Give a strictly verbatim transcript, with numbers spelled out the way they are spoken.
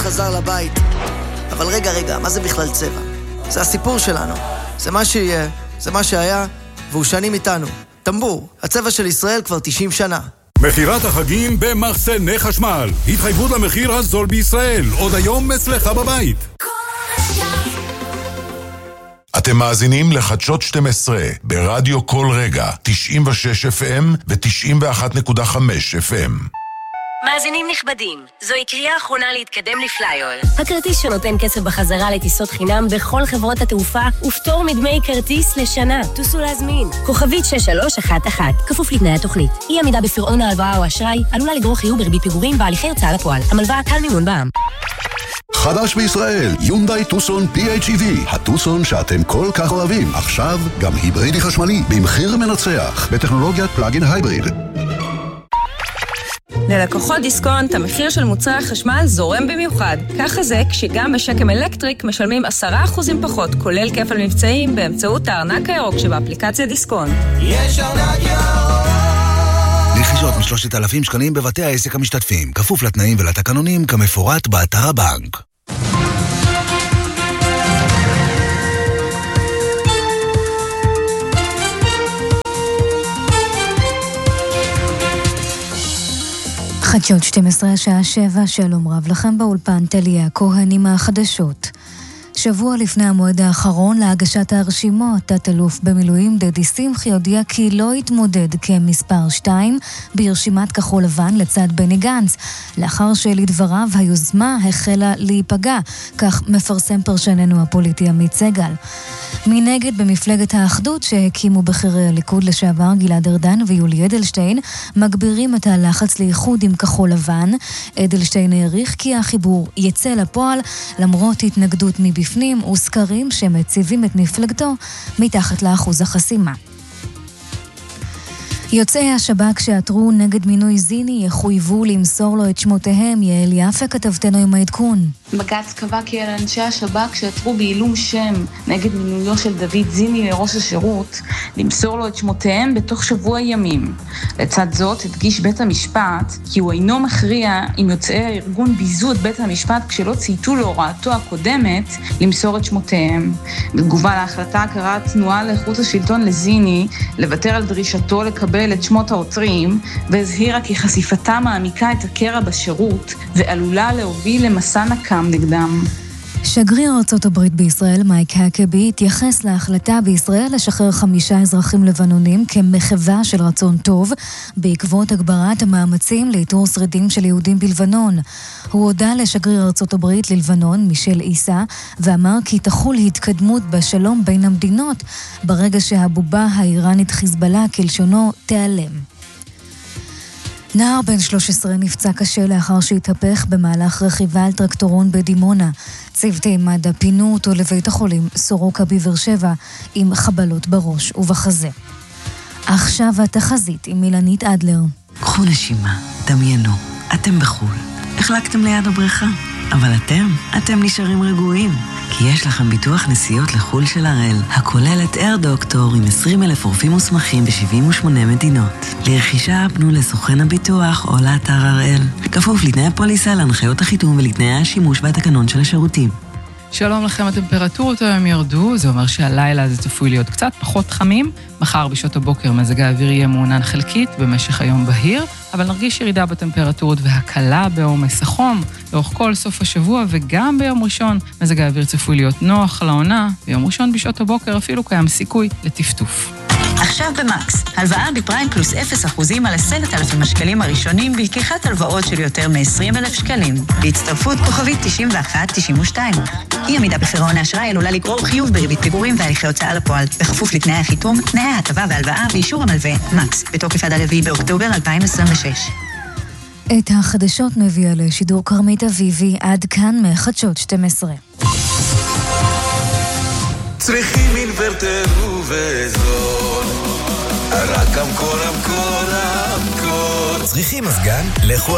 חזר לבית. אבל רגע, רגע, מה זה בכלל צבע? זה הסיפור שלנו. זה מה שיהיה, זה מה שהיה, והוא שנים איתנו. טמבור, הצבע של ישראל כבר תשעים שנה. מחירת החגים במחסני חשמל. התחייבות למחיר הזול בישראל. עוד היום אצלך בבית. אתם מאזינים לחדשות שתים עשרה ברדיו כל רגע, תשעים ושש אף אם ו-תשעים ואחת נקודה חמש אף אם. מאזינים נכבדים, זוהי קריאה אחרונה להתקדם לפלייול. הכרטיס שנותן כסף בחזרה לטיסות חינם בכל חברות התעופה ופטור מדמי כרטיס לשנה. תוסו להזמין. כוכבית שש שלוש אחת אחת, כפוף לתנאי התוכנית. אי עמידה בפירעון ההלוואה או אשראי עלולה לגרור חיוב בריבית פיגורים בהליכי הוצאה לפועל. המלוואה קל מימון בע"מ. חדש בישראל, יונדאי טוסון פי אייץ' אי וי, הטוסון שאתם כל כך אוהבים. עכשיו גם היברידי חשמלי, במחיר מנצח, בטכנולוגיית פלאגין הייבריד. ללקוחות דיסקונט, המחיר של מוצרי החשמל זורם במיוחד. ככה זה כשגם בשקם אלקטריק משלמים עשרה אחוזים פחות, כולל כפל מבצעים באמצעות הארנק הירוק שבאפליקציה דיסקונט. יש ארנק ירוק! רכישות משלושת אלפים שקלים בבתי העסק המשתתפים, כפוף לתנאים ולתקנונים כמפורט באתר הבנק. חדשות שתים עשרה השעה שבע, שלום רב לכם באולפן, טליה כהן עם החדשות. שבוע לפני המועד האחרון להגשת הרשימות, תת-אלוף במילואים דדי שמחי הודיע כי לא יתמודד כמספר שתיים ברשימת כחול לבן לצד בני גנץ, לאחר שלדבריו היוזמה החלה להיפגע, כך מפרסם פרשננו הפוליטי עמית סגל. מנגד במפלגת האחדות שהקימו בחירי הליכוד לשעבר גלעד ארדן ויולי אדלשטיין, מגבירים את הלחץ לאיחוד עם כחול לבן. אדלשטיין העריך כי החיבור יצא לפועל למרות התנגדות מבפנים וסקרים שמציבים את מפלגתו מתחת לאחוז החסימה. יוצאי השב"כ שעתרו נגד מינוי זיני יחויבו למסור לו את שמותיהם. יעל יפה כתבתנו עם העדכון. בג"ץ קבע כי על אנשי השב"כ שעתרו בעילום שם נגד מינויו של דוד זיני לראש השירות למסור לו את שמותיהם בתוך שבוע ימים. לצד זאת הדגיש בית המשפט כי הוא אינו מכריע אם יוצאי הארגון ביזו את בית המשפט כשלא צייתו להוראתו הקודמת למסור את שמותיהם. בתגובה להחלטה קראה התנועה לאיכות השלטון לזיני לוותר על דרישתו לקבל את שמות העותרים, והזהירה כי חשיפתה מעמיקה את הקרע בשירות ועלולה להוביל למסע נקם נגדם. שגריר ארצות הברית בישראל מייק הקבי התייחס להחלטה בישראל לשחרר חמישה אזרחים לבנונים כמחווה של רצון טוב בעקבות הגברת המאמצים לאיתור שרידים של יהודים בלבנון. הוא הודע לשגריר ארצות הברית ללבנון מישל איסה ואמר כי תחול התקדמות בשלום בין המדינות ברגע שהבובה האיראנית חיזבאללה כלשונו תיעלם. נער בן שלוש עשרה נפצע קשה לאחר שהתהפך במהלך רכיבה על טרקטורון בדימונה. צוותי מד"א פינו אותו לבית החולים סורוקה בבאר שבע עם חבלות בראש ובחזה. עכשיו התחזית עם אילנית אדלר. קחו נשימה, דמיינו, אתם בחול, החלקתם ליד הבריכה, אבל אתם, אתם נשארים רגועים, כי יש לכם ביטוח נסיעות לחול של הראל, הכולל את אייר דוקטור עם עשרים אלף רופאים מוסמכים ב-שבעים ושמונה מדינות. לרכישה פנו לסוכן הביטוח או לאתר הראל, כפוף לתנאי הפוליסה, להנחיות החיתום ולתנאי השימוש והתקנון של השירותים. שלום לכם, הטמפרטורות היום ירדו, זה אומר שהלילה זה צפוי להיות קצת פחות חמים, מחר בשעות הבוקר מזג האוויר יהיה מעונן חלקית במשך היום בהיר, אבל נרגיש ירידה בטמפרטורות והקלה בעומס החום לאורך כל סוף השבוע, וגם ביום ראשון מזג האוויר צפוי להיות נוח לעונה, ביום ראשון בשעות הבוקר אפילו קיים סיכוי לטפטוף. עכשיו במקס, הלוואה בפריים פלוס אפס אחוזים על עשרת אלפים השקלים הראשונים בלקיחת הלוואות של יותר מ-עשרים אלף שקלים. בהצטרפות כוכבית תשעים ואחת תשעים ושתיים. אי עמידה בפירעון האשראי עלולה לגרור חיוב בריבית פיגורים והליכי הוצאה לפועל, בכפוף לתנאי החיתום, תנאי ההטבה והלוואה ואישור המלווה. מקס, בתוקף עד הרביעי באוקטובר אלפיים עשרים ושש. את החדשות מביאה לשידור כרמית אביבי, עד כאן מחדשות שתים עשרה. צריכים אינוורטר ובזול, רק אמקור אמקור אמקור. צריכים מזגן? לכו